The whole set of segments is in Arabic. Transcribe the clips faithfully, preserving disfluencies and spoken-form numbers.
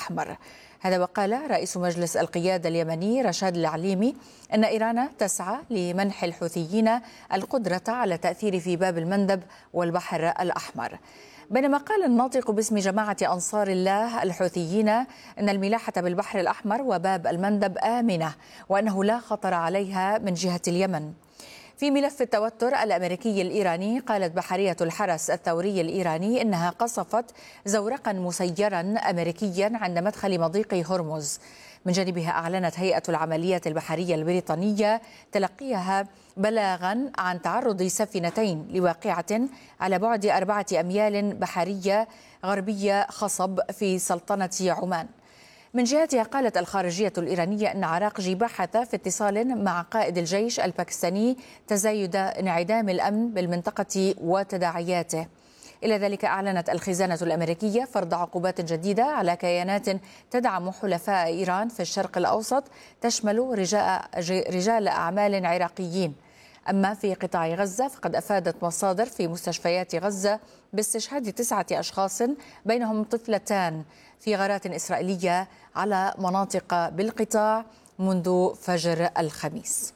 الأحمر. هذا وقال رئيس مجلس القيادة اليمني رشاد العليمي أن إيران تسعى لمنح الحوثيين القدرة على التأثير في باب المندب والبحر الأحمر. بينما قال الناطق باسم جماعة أنصار الله الحوثيين أن الملاحة بالبحر الأحمر وباب المندب آمنة وأنه لا خطر عليها من جهة اليمن. في ملف التوتر الأمريكي الإيراني، قالت بحرية الحرس الثوري الإيراني إنها قصفت زورقا مسيرا أمريكيا عند مدخل مضيق هرمز. من جانبها أعلنت هيئة العمليات البحرية البريطانية تلقيها بلاغا عن تعرض سفينتين لواقعة على بعد أربعة أميال بحرية غربية خصب في سلطنة عمان. من جهتها قالت الخارجية الإيرانية أن عراقجي بحث في اتصال مع قائد الجيش الباكستاني تزايد انعدام الأمن بالمنطقة وتداعياته. إلى ذلك أعلنت الخزانة الأمريكية فرض عقوبات جديدة على كيانات تدعم حلفاء إيران في الشرق الأوسط تشمل رجال أعمال عراقيين. أما في قطاع غزة فقد أفادت مصادر في مستشفيات غزة باستشهاد تسعة أشخاص بينهم طفلتان في غارات إسرائيلية على مناطق بالقطاع منذ فجر الخميس.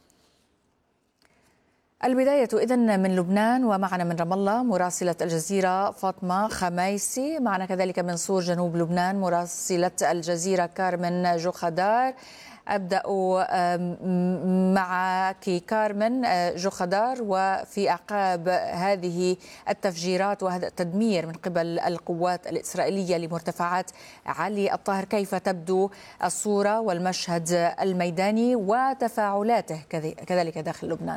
البداية إذن من لبنان، ومعنا من رام الله مراسلة الجزيرة فاطمة خميسي، معنا كذلك من صور جنوب لبنان مراسلة الجزيرة كارمن جوخدار. أبدأ معك كارمن جوخدار، وفي أعقاب هذه التفجيرات وهذا التدمير من قبل القوات الإسرائيلية لمرتفعات علي الطاهر، كيف تبدو الصورة والمشهد الميداني وتفاعلاته كذلك داخل لبنان؟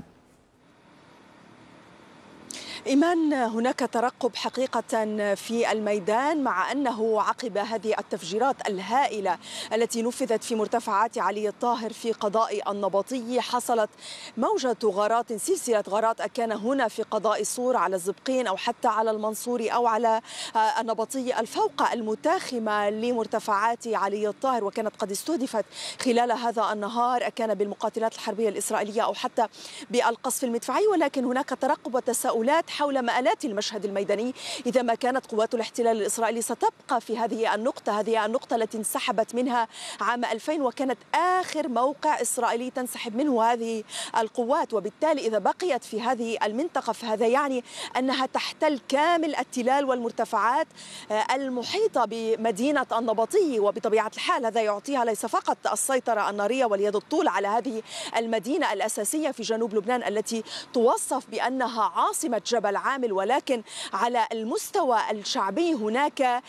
إيمان، هناك ترقب حقيقة في الميدان، مع أنه عقب هذه التفجيرات الهائلة التي نفذت في مرتفعات علي الطاهر في قضاء النبطي حصلت موجة غارات، سلسلة غارات، كان هنا في قضاء صور على الزبقين أو حتى على المنصوري أو على النبطي الفوقة المتاخمة لمرتفعات علي الطاهر، وكانت قد استهدفت خلال هذا النهار كان بالمقاتلات الحربية الإسرائيلية أو حتى بالقصف المدفعي. ولكن هناك ترقب وتساؤلات حول مآلات المشهد الميداني إذا ما كانت قوات الاحتلال الإسرائيلي ستبقى في هذه النقطة هذه النقطة التي انسحبت منها عام ألفين، وكانت آخر موقع إسرائيلي تنسحب منه هذه القوات. وبالتالي إذا بقيت في هذه المنطقة فهذا يعني أنها تحتل كامل التلال والمرتفعات المحيطة بمدينة النبطي، وبطبيعة الحال هذا يعطيها ليس فقط السيطرة النارية واليد الطول على هذه المدينة الأساسية في جنوب لبنان التي توصف بأنها عاصمة جبل عامل، ولكن على المستوى الشعبي هناك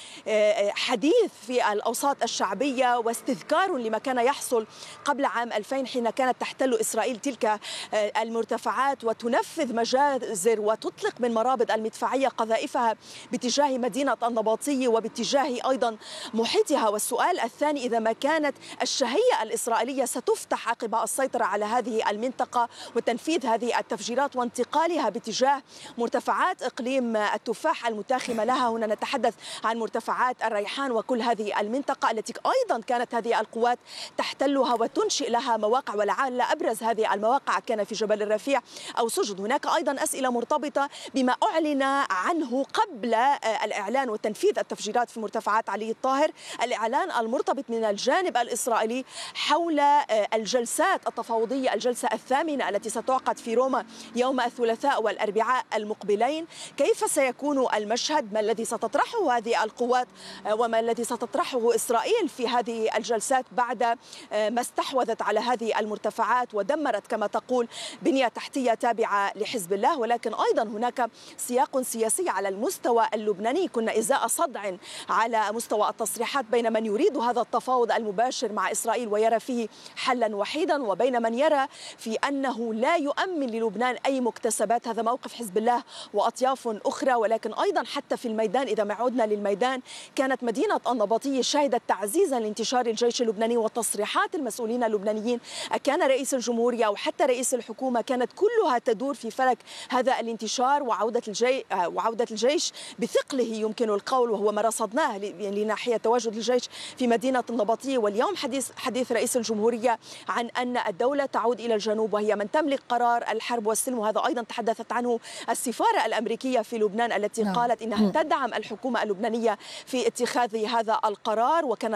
حديث في الأوساط الشعبية واستذكار لما كان يحصل قبل عام ألفين حين كانت تحتل إسرائيل تلك المرتفعات وتنفذ مجازر وتطلق من مرابط المدفعية قذائفها باتجاه مدينة النبطي وباتجاه أيضا محيطها. والسؤال الثاني، إذا ما كانت الشهية الإسرائيلية ستفتح عقب السيطرة على هذه المنطقة وتنفيذ هذه التفجيرات وانتقالها باتجاه مرتفعات إقليم التفاح المتاخمة لها، هنا نتحدث عن مرتفعات الريحان وكل هذه المنطقة التي أيضا كانت هذه القوات تحتلها وتنشئ لها مواقع، ولعل أبرز هذه المواقع كان في جبل الرفيع أو سجد. هناك أيضا أسئلة مرتبطة بما أعلن عنه قبل الإعلان وتنفيذ التفجيرات في مرتفعات علي الطاهر، الإعلان المرتبط من الجانب الإسرائيلي حول الجلسات التفاوضية، الجلسة الثامنة التي ستعقد في روما يوم الثلاثاء والأربعاء المقبلين. كيف سيكون المشهد؟ ما الذي ستطرحه هذه القوات وما الذي ستطرحه إسرائيل في هذه الجلسات بعد ما استحوذت على هذه المرتفعات ودمرت كما تقول بنية تحتية تابعة لحزب الله؟ ولكن أيضا هناك سياق سياسي على المستوى اللبناني. كنا إزاء صدع على مستوى التصريحات بين من يريد هذا التفاوض المباشر مع إسرائيل ويرى فيه حلا وحيدا، وبين من يرى في أنه لا يؤمن للبنان أي مكتسبات. هذا موقف حزب الله وأطياف أخرى. ولكن أيضا حتى في الميدان، إذا ما عدنا للميدان، كانت مدينة النبطي شهدت تعزيزا لانتشار الجيش اللبناني وتصريحات المسؤولين اللبنانيين، كان رئيس الجمهورية أو حتى رئيس الحكومة، كانت كلها تدور في فلك هذا الانتشار وعودة الجيش وعودة الجيش بثقله يمكن القول، وهو ما رصدناه لناحية تواجد الجيش في مدينة النبطي. واليوم حديث حديث رئيس الجمهورية عن أن الدولة تعود إلى الجنوب وهي من تملك قرار الحرب والسلم، وهذا أيضا تحدثت عنه السفارة الأمريكية في لبنان التي قالت إنها تدعم الحكومة اللبنانية في اتخاذ هذا القرار. وكان